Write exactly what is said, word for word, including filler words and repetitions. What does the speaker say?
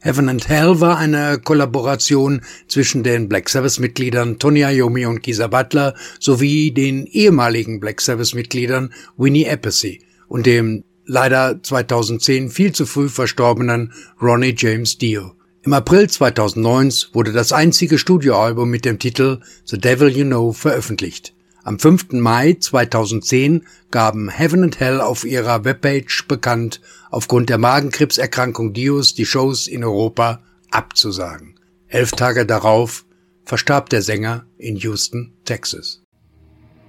Heaven and Hell war eine Kollaboration zwischen den Black Sabbath-Mitgliedern Tony Iommi und Geezer Butler sowie den ehemaligen Black Sabbath-Mitgliedern Winnie Appice und dem leider zweitausendzehn viel zu früh verstorbenen Ronnie James Dio. Im April zweitausendneun wurde das einzige Studioalbum mit dem Titel The Devil You Know veröffentlicht. Am fünften Mai zweitausendzehn gaben Heaven and Hell auf ihrer Webpage bekannt, aufgrund der Magenkrebserkrankung Dios die Shows in Europa abzusagen. Elf Tage darauf verstarb der Sänger in Houston, Texas.